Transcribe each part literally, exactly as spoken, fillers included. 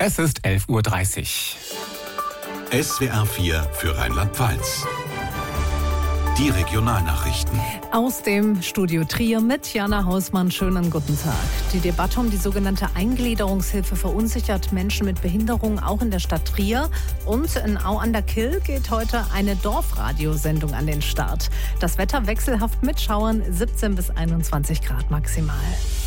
Es ist elf Uhr dreißig. S W R vier für Rheinland-Pfalz. Die Regionalnachrichten. Aus dem Studio Trier mit Jana Hausmann. Schönen guten Tag. Die Debatte um die sogenannte Eingliederungshilfe verunsichert Menschen mit Behinderung auch in der Stadt Trier. Und in Au an der Kyll geht heute eine Dorfradiosendung an den Start. Das Wetter wechselhaft mit Schauern, siebzehn bis einundzwanzig Grad maximal.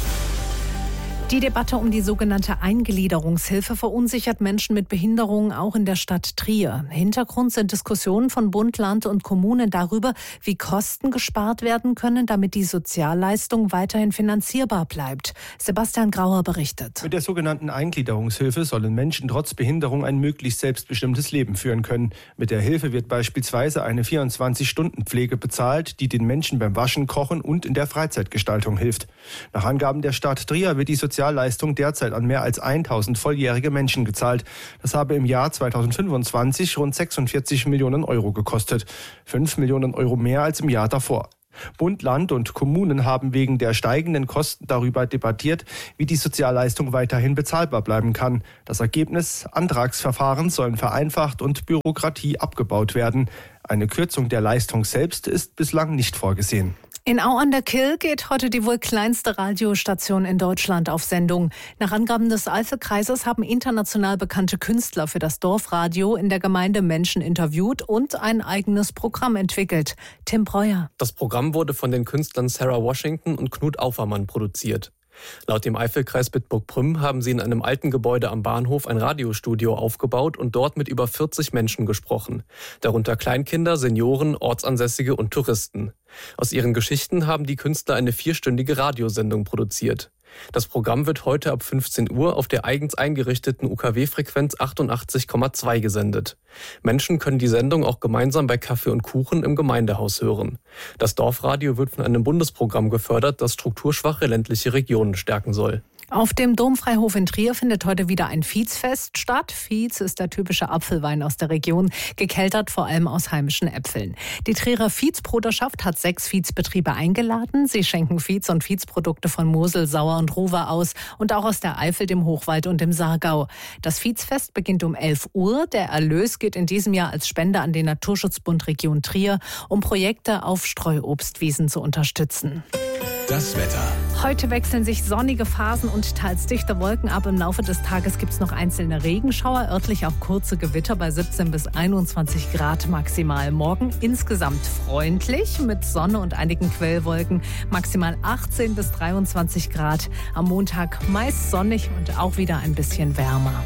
Die Debatte um die sogenannte Eingliederungshilfe verunsichert Menschen mit Behinderungen auch in der Stadt Trier. Hintergrund sind Diskussionen von Bund, Land und Kommunen darüber, wie Kosten gespart werden können, damit die Sozialleistung weiterhin finanzierbar bleibt. Sebastian Grauer berichtet. Mit der sogenannten Eingliederungshilfe sollen Menschen trotz Behinderung ein möglichst selbstbestimmtes Leben führen können. Mit der Hilfe wird beispielsweise eine vierundzwanzig-Stunden-Pflege bezahlt, die den Menschen beim Waschen, Kochen und in der Freizeitgestaltung hilft. Nach Angaben der Stadt Trier wird die Sozialleistung Sozialleistung derzeit an mehr als tausend volljährige Menschen gezahlt. Das habe im Jahr zweitausendfünfundzwanzig rund sechsundvierzig Millionen Euro gekostet. fünf Millionen Euro mehr als im Jahr davor. Bund, Land und Kommunen haben wegen der steigenden Kosten darüber debattiert, wie die Sozialleistung weiterhin bezahlbar bleiben kann. Das Ergebnis: Antragsverfahren sollen vereinfacht und Bürokratie abgebaut werden. Eine Kürzung der Leistung selbst ist bislang nicht vorgesehen. In Au an der Kyll geht heute die wohl kleinste Radiostation in Deutschland auf Sendung. Nach Angaben des Eifelkreises haben international bekannte Künstler für das Dorfradio in der Gemeinde Menschen interviewt und ein eigenes Programm entwickelt. Tim Breuer. Das Programm wurde von den Künstlern Sarah Washington und Knut Aufermann produziert. Laut dem Eifelkreis Bitburg-Prüm haben sie in einem alten Gebäude am Bahnhof ein Radiostudio aufgebaut und dort mit über vierzig Menschen gesprochen. Darunter Kleinkinder, Senioren, Ortsansässige und Touristen. Aus ihren Geschichten haben die Künstler eine vierstündige Radiosendung produziert. Das Programm wird heute ab fünfzehn Uhr auf der eigens eingerichteten U K W-Frequenz achtundachtzig Komma zwei gesendet. Menschen können die Sendung auch gemeinsam bei Kaffee und Kuchen im Gemeindehaus hören. Das Dorfradio wird von einem Bundesprogramm gefördert, das strukturschwache ländliche Regionen stärken soll. Auf dem Domfreihof in Trier findet heute wieder ein Viehzfest statt. Viez ist der typische Apfelwein aus der Region, gekeltert vor allem aus heimischen Äpfeln. Die Trierer Viehzbruderschaft hat sechs Viehzbetriebe eingeladen. Sie schenken Viez- und Viehzprodukte von Mosel, Sauer und Ruwer aus und auch aus der Eifel, dem Hochwald und dem Saargau. Das Viehzfest beginnt um elf Uhr. Der Erlös geht in diesem Jahr als Spende an den Naturschutzbund Region Trier, um Projekte auf Streuobstwiesen zu unterstützen. Das Wetter. Heute wechseln sich sonnige Phasen und teils dichte Wolken ab. Im Laufe des Tages gibt es noch einzelne Regenschauer, örtlich auch kurze Gewitter bei siebzehn bis einundzwanzig Grad maximal. Morgen insgesamt freundlich mit Sonne und einigen Quellwolken, maximal achtzehn bis dreiundzwanzig Grad. Am Montag meist sonnig und auch wieder ein bisschen wärmer.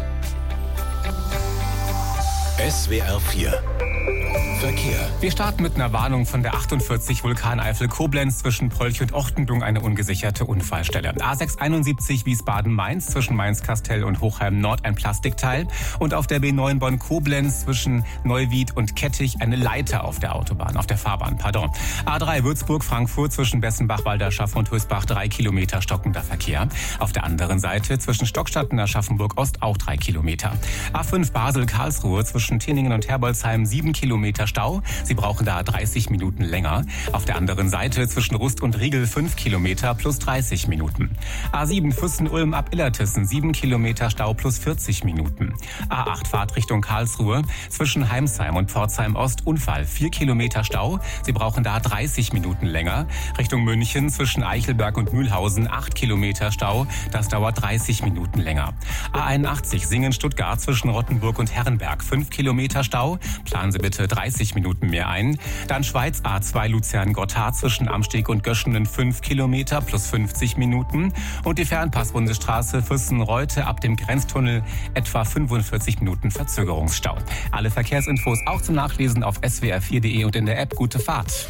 S W R vier. Verkehr. Wir starten mit einer Warnung von der achtundvierzig Vulkaneifel-Koblenz zwischen Prölch und Ochtendung, eine ungesicherte Unfallstelle. A sechs einundsiebzig Wiesbaden-Mainz zwischen Mainz-Kastell und Hochheim-Nord ein Plastikteil. Und auf der B neun Bonn-Koblenz zwischen Neuwied und Kettich eine Leiter auf der Autobahn, auf der Fahrbahn, pardon. A drei Würzburg-Frankfurt zwischen Bessenbach-Walderschaff und Hösbach drei Kilometer stockender Verkehr. Auf der anderen Seite zwischen Stockstadt und Aschaffenburg-Ost auch drei Kilometer. A fünf Basel-Karlsruhe zwischen Tinningen und Herbolzheim sieben Kilometer Stau. Sie brauchen da dreißig Minuten länger. Auf der anderen Seite zwischen Rust und Riegel fünf Kilometer plus dreißig Minuten. A sieben Fürstenulm ab Illertissen sieben Kilometer Stau plus vierzig Minuten. A acht Fahrtrichtung Karlsruhe zwischen Heimsheim und Pforzheim Ost Unfall vier Kilometer Stau. Sie brauchen da dreißig Minuten länger. Richtung München zwischen Eichelberg und Mühlhausen acht Kilometer Stau. Das dauert dreißig Minuten länger. A einundachtzig Singen-Stuttgart zwischen Rottenburg und Herrenberg fünf Kilometer Stau. Planen Sie bitte dreißig Minuten mehr ein. Dann Schweiz A zwei Luzern-Gotthard zwischen Amsteg und Göschenen fünf Kilometer plus fünfzig Minuten. Und die Fernpass-Bundesstraße Fürstenreute ab dem Grenztunnel etwa fünfundvierzig Minuten Verzögerungsstau. Alle Verkehrsinfos auch zum Nachlesen auf s w r vier punkt d e und in der App Gute Fahrt.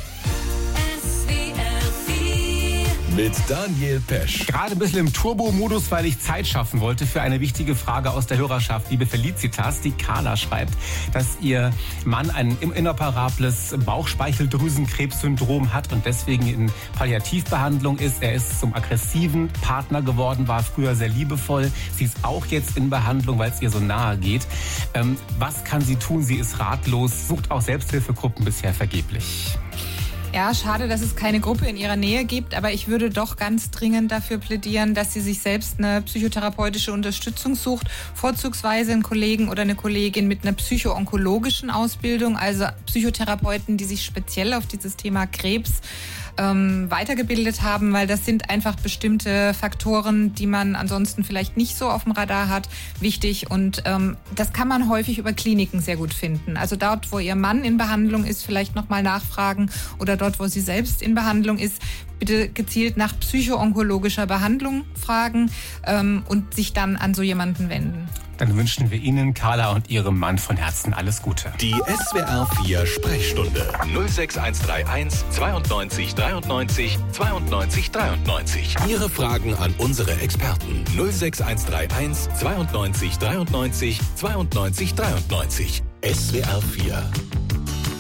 Mit Daniel Pesch. Gerade ein bisschen im Turbo-Modus, weil ich Zeit schaffen wollte für eine wichtige Frage aus der Hörerschaft. Liebe Felicitas, die Carla schreibt, dass ihr Mann ein inoperables Bauchspeicheldrüsenkrebssyndrom hat und deswegen in Palliativbehandlung ist. Er ist zum aggressiven Partner geworden, war früher sehr liebevoll. Sie ist auch jetzt in Behandlung, weil es ihr so nahe geht. Ähm, was kann sie tun? Sie ist ratlos, sucht auch Selbsthilfegruppen, bisher vergeblich. Ja, schade, dass es keine Gruppe in ihrer Nähe gibt, aber ich würde doch ganz dringend dafür plädieren, dass sie sich selbst eine psychotherapeutische Unterstützung sucht, vorzugsweise einen Kollegen oder eine Kollegin mit einer psycho-onkologischen Ausbildung, also Psychotherapeuten, die sich speziell auf dieses Thema Krebs ähm, weitergebildet haben, weil das sind einfach bestimmte Faktoren, die man ansonsten vielleicht nicht so auf dem Radar hat, wichtig, und ähm, das kann man häufig über Kliniken sehr gut finden. Also dort, wo Ihr Mann in Behandlung ist, vielleicht nochmal nachfragen, oder dort, wo sie selbst in Behandlung ist, bitte gezielt nach psycho-onkologischer Behandlung fragen ähm, und sich dann an so jemanden wenden. Dann wünschen wir Ihnen, Carla und Ihrem Mann, von Herzen alles Gute. Die S W R vier Sprechstunde null sechs eins drei eins zweiundneunzig dreiundneunzig zweiundneunzig dreiundneunzig. Ihre Fragen an unsere Experten null sechs eins drei eins zweiundneunzig dreiundneunzig zweiundneunzig dreiundneunzig. S W R vier